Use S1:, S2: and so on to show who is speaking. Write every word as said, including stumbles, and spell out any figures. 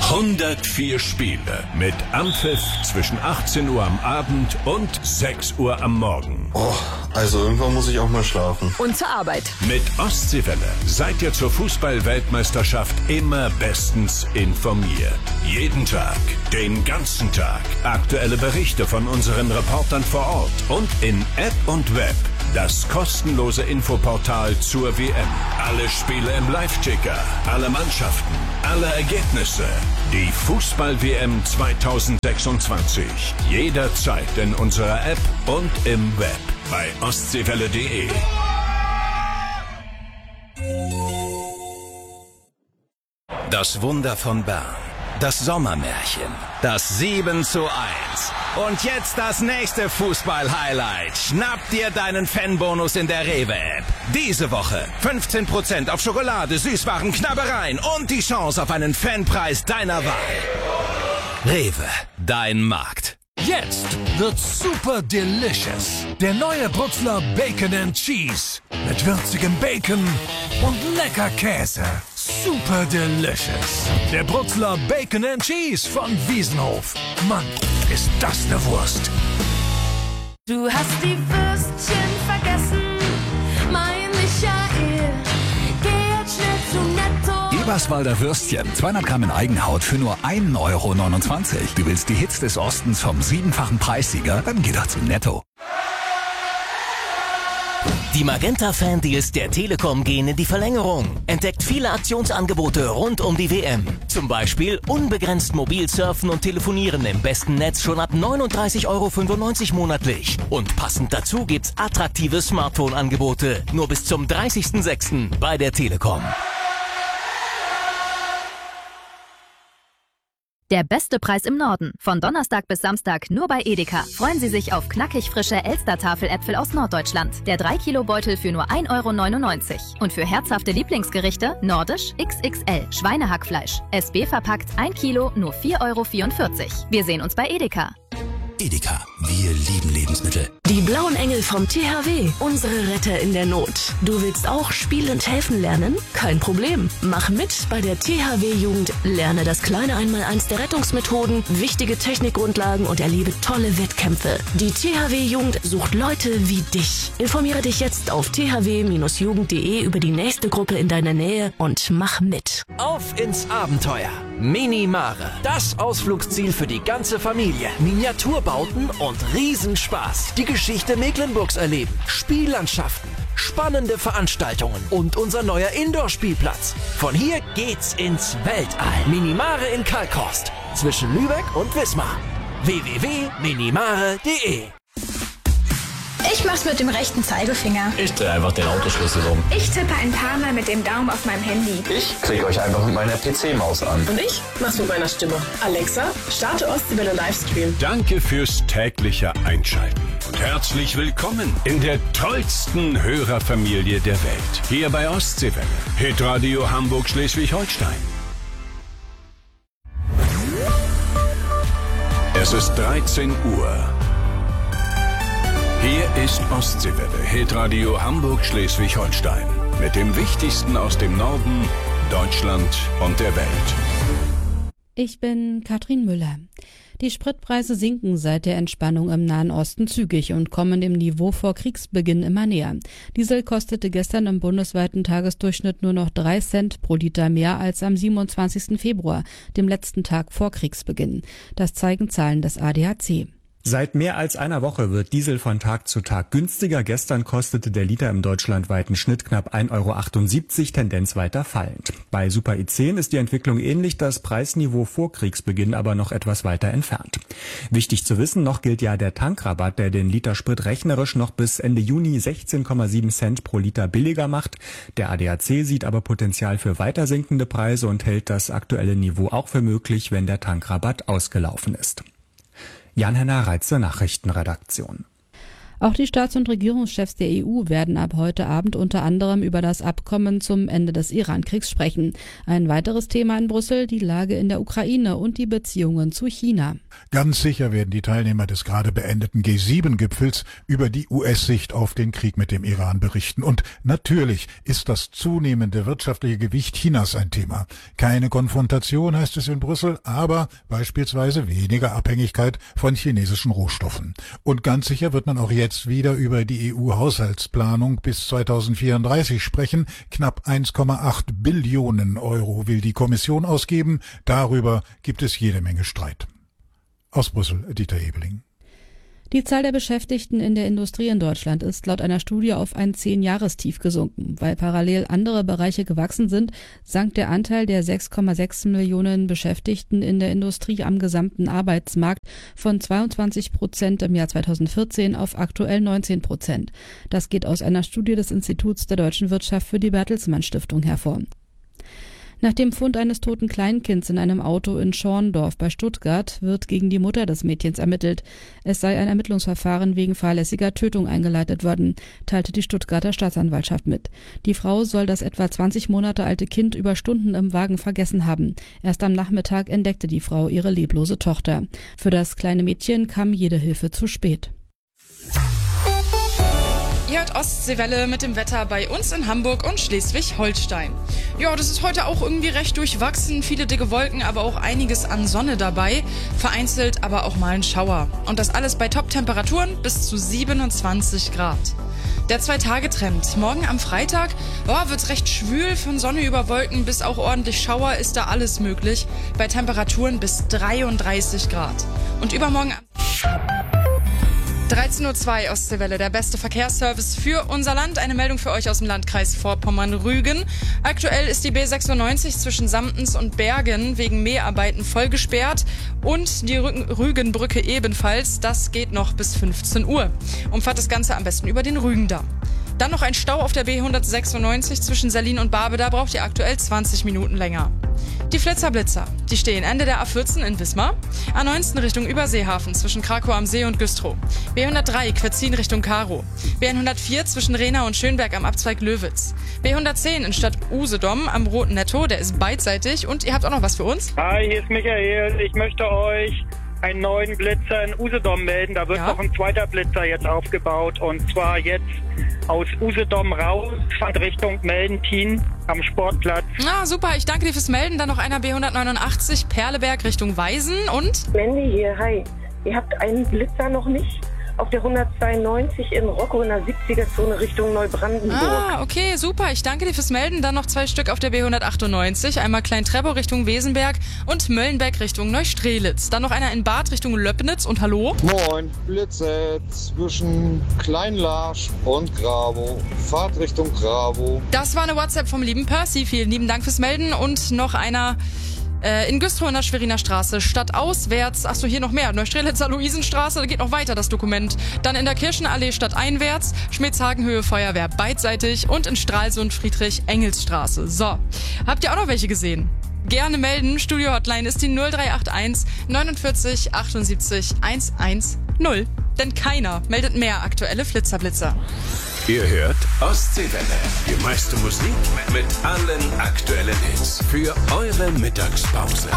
S1: hundertvier Spiele mit Anpfiff zwischen achtzehn Uhr am Abend und sechs Uhr am Morgen.
S2: Oh, also irgendwann muss ich auch mal schlafen.
S3: Und zur Arbeit.
S1: Mit Ostseewelle seid ihr zur Fußball-Weltmeisterschaft immer bestens informiert. Jeden Tag, den ganzen Tag. Aktuelle Berichte von unseren Reportern vor Ort und in App und Web. Das kostenlose Infoportal zur W M. Alle Spiele im Live-Ticker, alle Mannschaften, alle Ergebnisse. Die Fußball-W M zweitausendsechsundzwanzig. Jederzeit in unserer App und im Web. Bei ostseewelle punkt de.
S4: Das Wunder von Bern. Das Sommermärchen. Das sieben zu eins. Und jetzt das nächste Fußball-Highlight. Schnapp dir deinen Fanbonus in der Rewe-App. Diese Woche fünfzehn Prozent auf Schokolade, Süßwaren, Knabbereien und die Chance auf einen Fanpreis deiner Wahl. Rewe, dein Markt.
S5: Jetzt wird's super delicious. Der neue Brutzler Bacon and Cheese. Mit würzigem Bacon und lecker Käse. Super delicious. Der Brutzler Bacon and Cheese von Wiesenhof. Mann, ist das eine Wurst.
S6: Du hast die Würstchen vergessen, mein Michael. Geh jetzt schnell zu Netto.
S7: Eberswalder Würstchen, zweihundert Gramm in Eigenhaut für nur ein Euro neunundzwanzig. Du willst die Hits des Ostens vom siebenfachen Preissieger? Dann geh doch zu Netto.
S8: Die Magenta-Fan-Deals der Telekom gehen in die Verlängerung. Entdeckt viele Aktionsangebote rund um die W M. Zum Beispiel unbegrenzt mobil surfen und telefonieren im besten Netz schon ab neununddreißig Euro fünfundneunzig monatlich. Und passend dazu gibt's attraktive Smartphone-Angebote. Nur bis zum dreißigsten sechsten bei der Telekom.
S9: Der beste Preis im Norden. Von Donnerstag bis Samstag nur bei Edeka. Freuen Sie sich auf knackig frische Elster-Tafeläpfel aus Norddeutschland. Der drei Kilo Beutel für nur ein Euro neunundneunzig. Und für herzhafte Lieblingsgerichte Nordisch X X L Schweinehackfleisch. S B verpackt ein Kilo nur vier Euro vierundvierzig. Wir sehen uns bei Edeka.
S7: Edeka, wir lieben Lebensmittel.
S10: Die blauen Engel vom T H W, unsere Retter in der Not. Du willst auch spielend helfen lernen? Kein Problem. Mach mit bei der T H W-Jugend. Lerne das kleine Einmaleins der Rettungsmethoden, wichtige Technikgrundlagen und erlebe tolle Wettkämpfe. Die T H W-Jugend sucht Leute wie dich. Informiere dich jetzt auf t h w Bindestrich jugend punkt de über die nächste Gruppe in deiner Nähe und mach mit.
S4: Auf ins Abenteuer. Minimare. Das Ausflugsziel für die ganze Familie. Miniaturbauten und Riesenspaß. Die Geschichte Mecklenburgs erleben. Spiellandschaften. Spannende Veranstaltungen und unser neuer Indoor-Spielplatz. Von hier geht's ins Weltall. Minimare in Kalkhorst. Zwischen Lübeck und Wismar. w w w punkt minimare punkt de.
S11: Ich mach's mit dem rechten Zeigefinger.
S12: Ich drehe einfach den Autoschlüssel um.
S11: Ich tippe ein paar Mal mit dem Daumen auf meinem Handy.
S12: Ich klicke euch einfach mit meiner P C-Maus an.
S13: Und ich mach's mit meiner Stimme. Alexa, starte Ostseewelle Livestream.
S1: Danke fürs tägliche Einschalten. Und herzlich willkommen in der tollsten Hörerfamilie der Welt. Hier bei Ostseewelle. Hitradio Hamburg-Schleswig-Holstein. Es ist dreizehn Uhr. Hier ist Ostseewelle, Hitradio Hamburg-Schleswig-Holstein. Mit dem Wichtigsten aus dem Norden, Deutschland und der Welt.
S14: Ich bin Katrin Müller. Die Spritpreise sinken seit der Entspannung im Nahen Osten zügig und kommen dem Niveau vor Kriegsbeginn immer näher. Diesel kostete gestern im bundesweiten Tagesdurchschnitt nur noch drei Cent pro Liter mehr als am siebenundzwanzigsten Februar, dem letzten Tag vor Kriegsbeginn. Das zeigen Zahlen des A D A C.
S15: Seit mehr als einer Woche wird Diesel von Tag zu Tag günstiger. Gestern kostete der Liter im deutschlandweiten Schnitt knapp ein Euro achtundsiebzig, Tendenz weiter fallend. Bei Super I zehn ist die Entwicklung ähnlich, das Preisniveau vor Kriegsbeginn aber noch etwas weiter entfernt. Wichtig zu wissen, noch gilt ja der Tankrabatt, der den Liter Sprit rechnerisch noch bis Ende Juni sechzehn Komma sieben Cent pro Liter billiger macht. Der A D A C sieht aber Potenzial für weiter sinkende Preise und hält das aktuelle Niveau auch für möglich, wenn der Tankrabatt ausgelaufen ist. Jan-Henner Reitze, Nachrichtenredaktion.
S14: Auch die Staats- und Regierungschefs der E U werden ab heute Abend unter anderem über das Abkommen zum Ende des Iran-Kriegs sprechen. Ein weiteres Thema in Brüssel, die Lage in der Ukraine und die Beziehungen zu China.
S3: Ganz sicher werden die Teilnehmer des gerade beendeten G sieben Gipfels über die U S-Sicht auf den Krieg mit dem Iran berichten. Und natürlich ist das zunehmende wirtschaftliche Gewicht Chinas ein Thema. Keine Konfrontation heißt es in Brüssel, aber beispielsweise weniger Abhängigkeit von chinesischen Rohstoffen. Und ganz sicher wird man auch jetzt wieder über die E U-Haushaltsplanung bis zweitausendvierunddreißig sprechen. Knapp eins Komma acht Billionen Euro will die Kommission ausgeben. Darüber gibt es jede Menge Streit. Aus Brüssel, Dieter Ebeling.
S14: Die Zahl der Beschäftigten in der Industrie in Deutschland ist laut einer Studie auf ein Zehn-Jahrestief gesunken. Weil parallel andere Bereiche gewachsen sind, sank der Anteil der sechs Komma sechs Millionen Beschäftigten in der Industrie am gesamten Arbeitsmarkt von zweiundzwanzig Prozent im Jahr zweitausendvierzehn auf aktuell neunzehn Prozent. Das geht aus einer Studie des Instituts der deutschen Wirtschaft für die Bertelsmann Stiftung hervor. Nach dem Fund eines toten Kleinkinds in einem Auto in Schorndorf bei Stuttgart wird gegen die Mutter des Mädchens ermittelt. Es sei ein Ermittlungsverfahren wegen fahrlässiger Tötung eingeleitet worden, teilte die Stuttgarter Staatsanwaltschaft mit. Die Frau soll das etwa zwanzig Monate alte Kind über Stunden im Wagen vergessen haben. Erst am Nachmittag entdeckte die Frau ihre leblose Tochter. Für das kleine Mädchen kam jede Hilfe zu spät.
S16: Ihr hört Ostseewelle mit dem Wetter bei uns in Hamburg und Schleswig-Holstein. Ja, das ist heute auch irgendwie recht durchwachsen. Viele dicke Wolken, aber auch einiges an Sonne dabei. Vereinzelt aber auch mal ein Schauer. Und das alles bei Top-Temperaturen bis zu siebenundzwanzig Grad. Der Zwei-Tage-Trend. Morgen am Freitag oh, wird's recht schwül, von Sonne über Wolken bis auch ordentlich Schauer ist da alles möglich. Bei Temperaturen bis dreiunddreißig Grad. Und übermorgen dreizehn Uhr zwei Ostseewelle, der beste Verkehrsservice für unser Land. Eine Meldung für euch aus dem Landkreis Vorpommern-Rügen. Aktuell ist die B sechsundneunzig zwischen Samtens und Bergen wegen Mäharbeiten voll gesperrt und die Rügenbrücke ebenfalls. Das geht noch bis fünfzehn Uhr. Umfahrt das Ganze am besten über den Rügendamm. Dann noch ein Stau auf der B hundertsechsundneunzig zwischen Berlin und Barbe, da braucht ihr aktuell zwanzig Minuten länger. Die Flitzer-Blitzer, die stehen Ende der A vierzehn in Wismar, A neunzehn Richtung Überseehafen zwischen Krakau am See und Güstrow, B hundertdrei Quetzin Richtung Karo, B hundertvier zwischen Rehna und Schönberg am Abzweig Löwitz, B hundertzehn in Stadt Usedom am Roten Netto, der ist beidseitig und ihr habt auch noch was für uns?
S17: Hi, hier ist Michael, ich möchte euch einen neuen Blitzer in Usedom melden, da wird ja noch ein zweiter Blitzer jetzt aufgebaut und zwar jetzt aus Usedom raus, fand Richtung Meldentin am Sportplatz.
S16: Ah, super, ich danke dir fürs Melden. Dann noch einer B hundertneunundachtzig Perleberg Richtung Weisen und?
S18: Mandy hier, hi. Ihr habt einen Blitzer noch nicht? Auf der hundertzweiundneunzig in Rocco in der siebziger-Zone Richtung Neubrandenburg.
S16: Ah, okay, super. Ich danke dir fürs Melden. Dann noch zwei Stück auf der B hundertachtundneunzig. Einmal Klein-Treptow Richtung Wesenberg und Möllenbeck Richtung Neustrelitz. Dann noch einer in Bad Richtung Löppnitz und hallo?
S19: Moin, Blitze zwischen Kleinlarsch und Gravo. Fahrt Richtung Gravo.
S16: Das war eine WhatsApp vom lieben Percy. Vielen lieben Dank fürs Melden. Und noch einer in Güstrow in der Schweriner Straße, stadtauswärts, achso, hier noch mehr, Neustrelitzer Luisenstraße, da geht noch weiter das Dokument. Dann in der Kirchenallee stadteinwärts, Schmitzhagenhöhe Feuerwehr beidseitig und in Stralsund Friedrich-Engels-Straße. So, habt ihr auch noch welche gesehen? Gerne melden, Studio-Hotline ist die null drei acht eins neunundvierzig achtundsiebzig hundertzehn. Denn keiner meldet mehr aktuelle Flitzerblitzer.
S1: Ihr hört Ostseewelle. Die meiste Musik mit allen aktuellen Hits für eure Mittagspause.